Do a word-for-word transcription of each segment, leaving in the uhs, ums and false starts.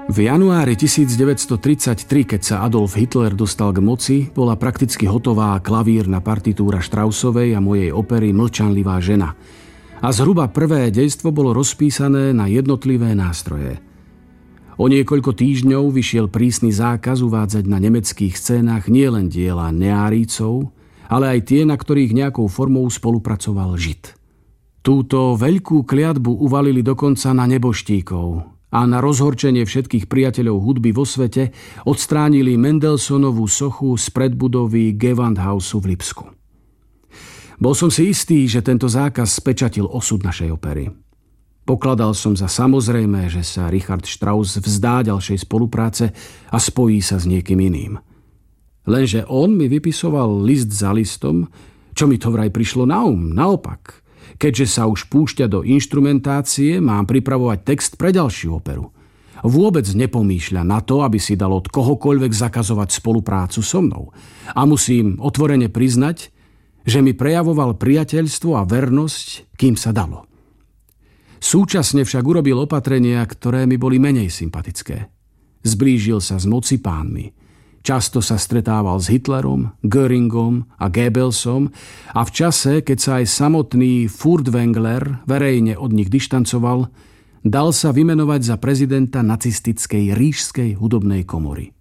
V januári devätnásťstotridsaťtri, keď sa Adolf Hitler dostal k moci, bola prakticky hotová klavírna partitúra Straussovej a mojej opery Mlčanlivá žena. A zhruba prvé dejstvo bolo rozpísané na jednotlivé nástroje. O niekoľko týždňov vyšiel prísny zákaz uvádzať na nemeckých scénach nielen diela neárícov, ale aj tie, na ktorých nejakou formou spolupracoval Žid. Túto veľkú kliatbu uvalili dokonca na neboštíkov a na rozhorčenie všetkých priateľov hudby vo svete odstránili Mendelssohnovú sochu z predbudovy Gewandhausu v Lipsku. Bol som si istý, že tento zákaz spečatil osud našej opery. Pokladal som za samozrejmé, že sa Richard Strauss vzdá ďalšej spolupráce a spojí sa s niekým iným. Lenže on mi vypisoval list za listom, čo mi to vraj prišlo na um, naopak. Keďže sa už púšťa do inštrumentácie, mám pripravovať text pre ďalšiu operu. Vôbec nepomýšľa na to, aby si dal od kohokoľvek zakazovať spoluprácu so mnou. A musím otvorene priznať, že mi prejavoval priateľstvo a vernosť, kým sa dalo. Súčasne však urobil opatrenia, ktoré mi boli menej sympatické. Zblížil sa s mocipánmi. Často sa stretával s Hitlerom, Göringom a Goebbelsom a v čase, keď sa aj samotný Furtwängler verejne od nich dištancoval, dal sa vymenovať za prezidenta nacistickej Ríšskej hudobnej komory.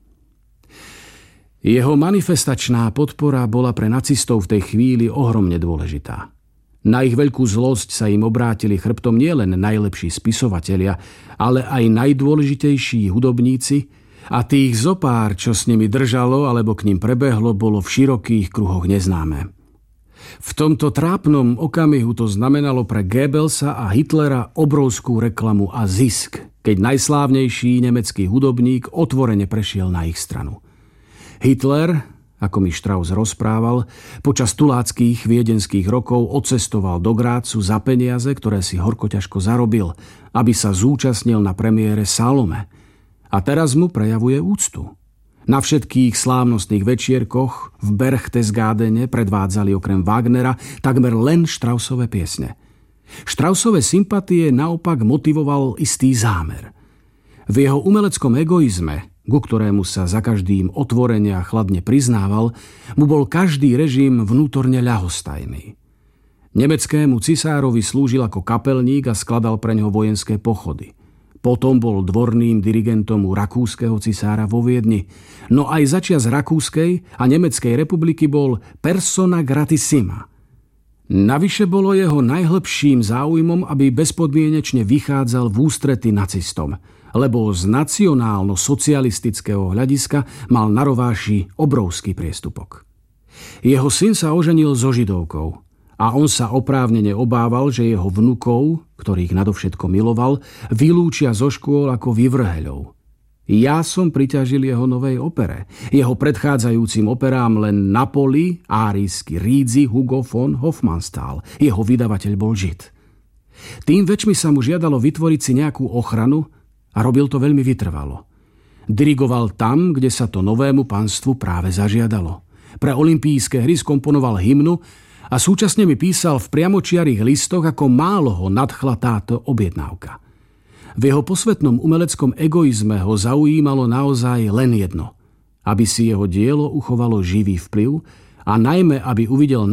Jeho manifestačná podpora bola pre nacistov v tej chvíli ohromne dôležitá. Na ich veľkú zlosť sa im obrátili chrbtom nielen najlepší spisovatelia, ale aj najdôležitejší hudobníci, a tých zopár, čo s nimi držalo alebo k ním prebehlo, bolo v širokých kruhoch neznáme. V tomto trápnom okamihu to znamenalo pre Goebbelsa a Hitlera obrovskú reklamu a zisk, keď najslávnejší nemecký hudobník otvorene prešiel na ich stranu. Hitler, ako mi Strauss rozprával, počas tuláckých viedenských rokov odcestoval do Grácu za peniaze, ktoré si horko ťažko zarobil, aby sa zúčastnil na premiére Salome. A teraz mu prejavuje úctu. Na všetkých slávnostných večierkoch v Berchtesgadene predvádzali okrem Wagnera takmer len Straussove piesne. Straussove sympatie naopak motivoval istý zámer. V jeho umeleckom egoizme, ku ktorému sa za každým otvorene a chladne priznával, mu bol každý režim vnútorne ľahostajný. Nemeckému cisárovi slúžil ako kapelník a skladal pre ňoho vojenské pochody. Potom bol dvorným dirigentom u rakúskeho cisára vo Viedni. No aj začias Rakúskej a Nemeckej republiky bol persona gratissima. Navyše bolo jeho najhlbším záujmom, aby bezpodmienečne vychádzal v ústrety nacistom, lebo z nacionálno-socialistického hľadiska mal na rováši obrovský priestupok. Jeho syn sa oženil so Židovkou a on sa oprávnene obával, že jeho vnukov, ktorých nadovšetko miloval, vylúčia zo škôl ako vyvrheľov. Ja som priťažil jeho novej opere, jeho predchádzajúcim operám len Napoli, árijský Rídzi, Hugo von Hofmannsthal. Jeho vydavateľ bol Žid. Tým väčšmi sa mu žiadalo vytvoriť si nejakú ochranu a robil to veľmi vytrvalo. Dirigoval tam, kde sa to novému panstvu práve zažiadalo. Pre olympijské hry skomponoval hymnu a súčasne mi písal v priamočiarých listoch, ako málo ho nadchla táto objednávka. V jeho posvetnom umeleckom egoizme ho zaujímalo naozaj len jedno. Aby si jeho dielo uchovalo živý vplyv a najmä, aby uvidel